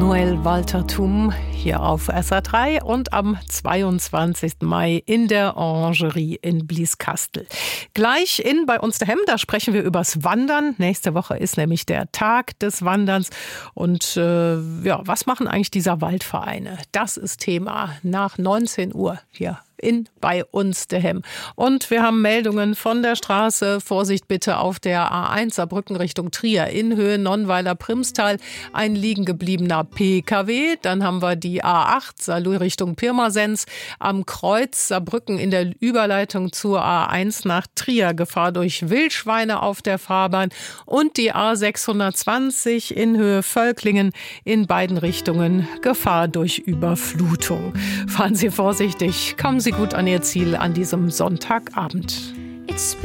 Noel Walter-Tum hier auf SA3 und am 22. Mai in der Orangerie in Blieskastel. Gleich in bei uns daheim, da sprechen wir übers Wandern. Nächste Woche ist nämlich der Tag des Wanderns. Und was machen eigentlich diese Waldvereine? Das ist Thema nach 19 Uhr hier bei uns daheim. Und wir haben Meldungen von der Straße. Vorsicht bitte auf der A1 Saarbrücken Richtung Trier in Höhe Nonnweiler-Primstal. Ein liegen gebliebener PKW. Dann haben wir die A8 Saarlouis Richtung Pirmasens. Am Kreuz Saarbrücken in der Überleitung zur A1 nach Trier. Gefahr durch Wildschweine auf der Fahrbahn. Und die A620 in Höhe Völklingen in beiden Richtungen. Gefahr durch Überflutung. Fahren Sie vorsichtig. Kommen Sie gut an Ihr Ziel an diesem Sonntagabend.